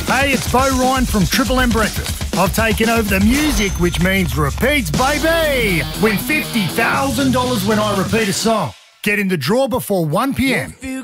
Hey, it's Bo Ryan from Triple M Breakfast. I've taken over the music, which means repeats, baby. Win $50,000 when I repeat a song. Get in the draw before 1 p.m.